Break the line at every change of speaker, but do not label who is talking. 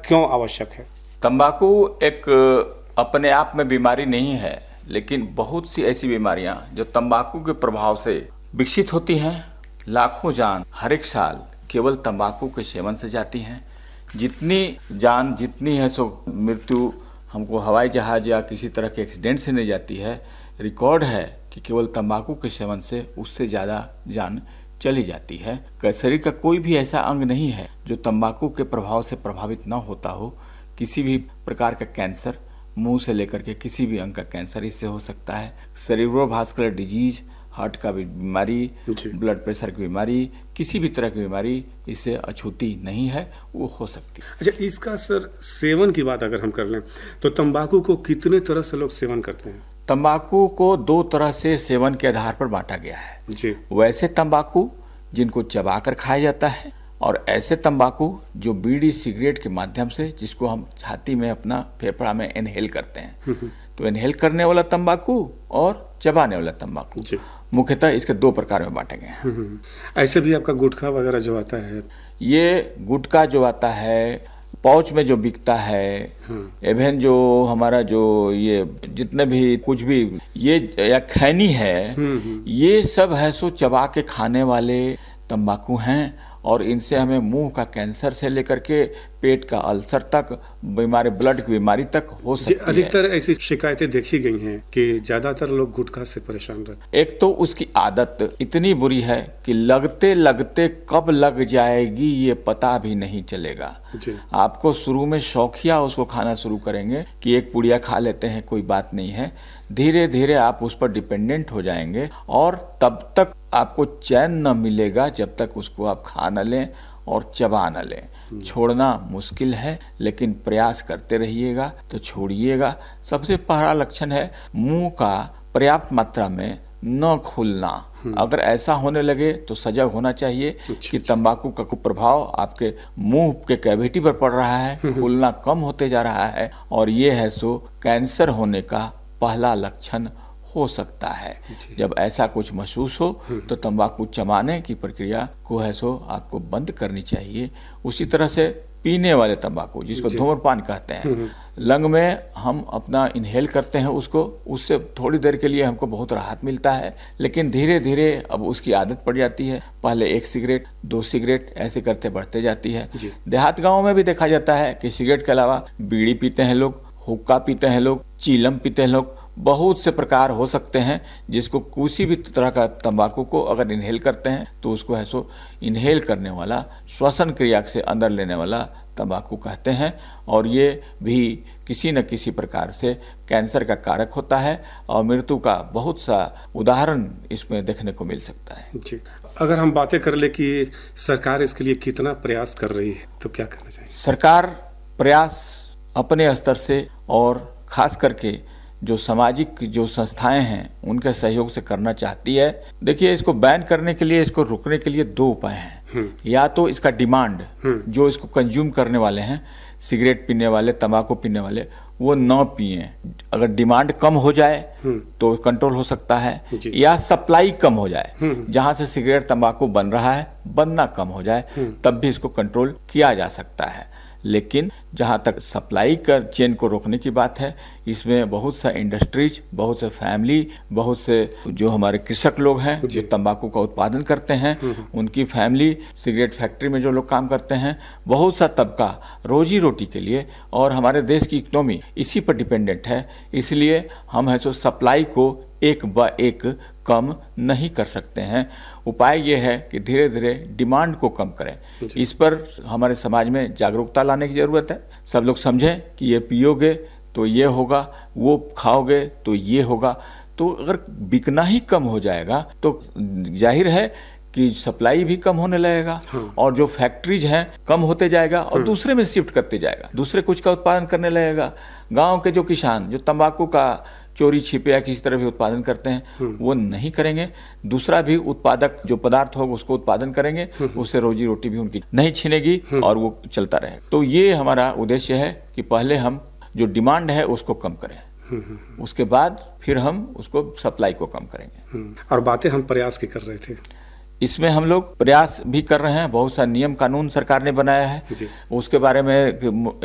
क्यों आवश्यक है?
तंबाकू एक अपने आप में बीमारी नहीं है, लेकिन बहुत सी ऐसी बीमारियां जो तंबाकू के प्रभाव से विकसित होती हैं। लाखों जान हर एक साल केवल तंबाकू के सेवन से जाती हैं। जितनी जान जितनी है सो मृत्यु हमको हवाई जहाज या किसी तरह के एक्सीडेंट से नहीं जाती है। रिकॉर्ड है कि केवल तंबाकू के सेवन से उससे ज़्यादा जान चली जाती है। शरीर का कोई भी ऐसा अंग नहीं है जो तंबाकू के प्रभाव से प्रभावित न होता हो। किसी भी प्रकार का कैंसर, मुंह से लेकर के किसी भी अंग का कैंसर इससे हो सकता है। सेरेब्रोवास्कुलर डिजीज, हार्ट का बीमारी, ब्लड प्रेशर की बीमारी, किसी भी तरह की बीमारी इससे अछूती नहीं है, वो हो सकती है।
अच्छा, इसका सर सेवन की बात अगर हम कर लें तो तंबाकू को कितने तरह से लोग सेवन करते हैं?
तंबाकू को दो तरह से सेवन के आधार पर बांटा गया है
जी।
वैसे तंबाकू जिनको चबाकर खाया जाता है, और ऐसे तंबाकू जो बीड़ी सिगरेट के माध्यम से, जिसको हम छाती में अपना फेफड़ा में इनहेल करते हैं। तो इनहेल करने वाला तंबाकू और चबाने वाला तंबाकू, मुख्यतः इसके दो प्रकार में बांटे गए हैं।
ऐसे भी आपका गुटखा वगैरह जो आता है,
ये गुटखा जो आता है पाउच में जो बिकता है, एवं जो हमारा जो ये जितने भी कुछ भी ये या खैनी है, ये सब है सो चबा के खाने वाले तंबाकू हैं। और इनसे हमें मुंह का कैंसर से लेकर के पेट का अल्सर तक, बीमारी ब्लड की बीमारी तक हो सकती है।
अधिकतर ऐसी शिकायतें देखी गई हैं कि ज्यादातर लोग गुटखा से परेशान रहते हैं।
एक तो उसकी आदत इतनी बुरी है कि लगते लगते कब लग जाएगी ये पता भी नहीं चलेगा। आपको शुरू में शौकिया उसको खाना शुरू करेंगे कि एक पुड़िया खा लेते हैं, कोई बात नहीं है। धीरे धीरे आप उस पर डिपेंडेंट हो जाएंगे और तब तक आपको चैन न मिलेगा जब तक उसको आप खा न लें और चबा न लें। छोड़ना मुश्किल है, लेकिन प्रयास करते रहिएगा तो छोड़िएगा। सबसे पहला लक्षण है मुंह का पर्याप्त मात्रा में न खुलना। अगर ऐसा होने लगे तो सजग होना चाहिए कि तंबाकू का कुप्रभाव आपके मुंह के कैविटी पर पड़ रहा है, खुलना कम होते जा रहा है, और ये है सो कैंसर होने का पहला लक्षण हो सकता है। जब ऐसा कुछ महसूस हो तो तंबाकू चबाने की प्रक्रिया को है सो आपको बंद करनी चाहिए। उसी तरह से पीने वाले तंबाकू, जिसको धूम्रपान कहते हैं, लंग में हम अपना इनहेल करते हैं उसको, उससे थोड़ी देर के लिए हमको बहुत राहत मिलता है, लेकिन धीरे धीरे अब उसकी आदत पड़ जाती है। पहले 1 सिगरेट, 2 सिगरेट ऐसे करते बढ़ते जाती है। देहात गाँव में भी देखा जाता है कि सिगरेट के अलावा बीड़ी पीते हैं लोग, हुक्का पीते हैं लोग, चीलम पीते हैं लोग। बहुत से प्रकार हो सकते हैं जिसको किसी भी तरह का तंबाकू को अगर इनहेल करते हैं तो उसको है सो इनहेल करने वाला, श्वसन क्रिया से अंदर लेने वाला तंबाकू कहते हैं। और ये भी किसी न किसी प्रकार से कैंसर का कारक होता है और मृत्यु का बहुत सा उदाहरण इसमें देखने को मिल सकता है।
जी। अगर हम बातें कर ले कि सरकार इसके लिए कितना प्रयास कर रही है तो क्या करना चाहिए?
सरकार प्रयास अपने स्तर से और खास करके जो सामाजिक जो संस्थाएं हैं उनके सहयोग से करना चाहती है। देखिए, इसको बैन करने के लिए, इसको रोकने के लिए 2 उपाय हैं। या तो इसका डिमांड, जो इसको कंज्यूम करने वाले हैं, सिगरेट पीने वाले, तंबाकू पीने वाले, वो न पिए। अगर डिमांड कम हो जाए तो कंट्रोल हो सकता है, या सप्लाई कम हो जाए, जहां से सिगरेट तंबाकू बन रहा है बनना कम हो जाए, तब भी इसको कंट्रोल किया जा सकता है। लेकिन जहाँ तक सप्लाई कर चेन को रोकने की बात है, इसमें बहुत सा इंडस्ट्रीज, बहुत से फैमिली, बहुत से जो हमारे कृषक लोग हैं जो तंबाकू का उत्पादन करते हैं, उनकी फैमिली, सिगरेट फैक्ट्री में जो लोग काम करते हैं, बहुत सा तबका रोजी रोटी के लिए, और हमारे देश की इकोनॉमी इसी पर डिपेंडेंट है। इसलिए हम है सो सप्लाई को एक ब एक कम नहीं कर सकते हैं। उपाय ये है कि धीरे धीरे डिमांड को कम करें। इस पर हमारे समाज में जागरूकता लाने की ज़रूरत है। सब लोग समझें कि ये पियोगे तो ये होगा, वो खाओगे तो ये होगा। तो अगर बिकना ही कम हो जाएगा तो जाहिर है कि सप्लाई भी कम होने लगेगा, और जो फैक्ट्रीज हैं कम होते जाएगा और दूसरे में शिफ्ट करते जाएगा, दूसरे कुछ का उत्पादन करने लगेगा। गाँव के जो किसान जो तंबाकू का चोरी छिपे या किसी तरह भी उत्पादन करते हैं वो नहीं करेंगे, दूसरा भी उत्पादक जो पदार्थ होगा उसको उत्पादन करेंगे, उससे रोजी रोटी भी उनकी नहीं छिनेगी और वो चलता रहे। तो ये हमारा उद्देश्य है कि पहले हम जो डिमांड है उसको कम करें, उसके बाद फिर हम उसको सप्लाई को कम करेंगे।
और बातें हम प्रयास की कर रहे थे,
इसमें हम लोग प्रयास भी कर रहे हैं। बहुत सा नियम कानून सरकार ने बनाया है, उसके बारे में